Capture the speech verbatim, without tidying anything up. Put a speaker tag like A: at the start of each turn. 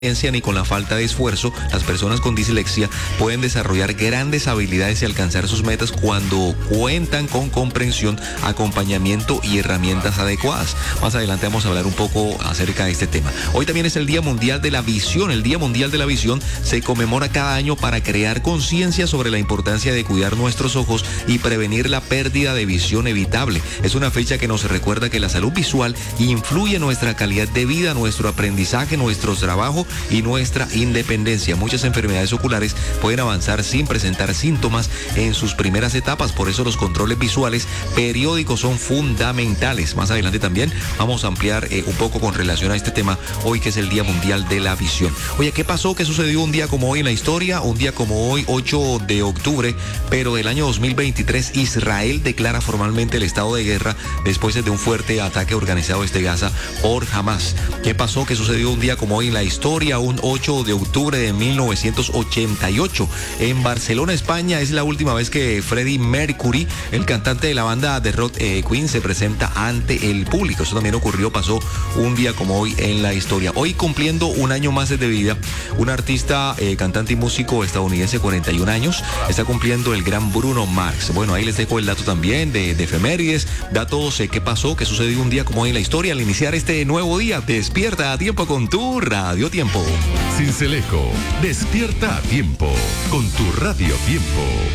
A: ni con la falta de esfuerzo, las personas con dislexia pueden desarrollar grandes habilidades y alcanzar sus metas cuando cuentan con comprensión, acompañamiento y herramientas adecuadas. Más adelante vamos a hablar un poco acerca de este tema. Hoy también es el Día Mundial de la Visión. El Día Mundial de la Visión se conmemora cada año para crear conciencia sobre la importancia de cuidar nuestros ojos y prevenir la pérdida de visión evitable. Es una fecha que nos recuerda que la salud visual influye en nuestra calidad de vida, nuestro aprendizaje, nuestro trabajo y nuestra independencia. Muchas enfermedades oculares pueden avanzar sin presentar síntomas en sus primeras etapas, por eso los controles visuales periódicos son fundamentales. Más adelante también vamos a ampliar eh, un poco con relación a este tema, hoy que es el Día Mundial de la Visión. Oye, ¿qué pasó? ¿Qué sucedió un día como hoy en la historia? Un día como hoy, ocho de octubre, pero del año dos mil veintitrés, Israel declara formalmente el estado de guerra después de un fuerte ataque organizado desde Gaza por Hamas. ¿Qué pasó? ¿Qué sucedió un día como hoy en la historia? Un ocho de octubre de mil novecientos ochenta y ocho en Barcelona, España. Es la última vez que Freddie Mercury, el cantante de la banda de rock eh, Queen, se presenta ante el público. Eso también ocurrió, pasó un día como hoy en la historia. Hoy, cumpliendo un año más de vida, un artista, eh, cantante y músico estadounidense, cuarenta y un años, está cumpliendo el gran Bruno Mars. Bueno, ahí les dejo el dato también de, de efemérides, datos eh, qué pasó, qué sucedió un día como hoy en la historia al iniciar este nuevo día. Despierta a tiempo con tu Radio Tiempo.
B: Sincelejo, despierta a tiempo con tu Radio Tiempo.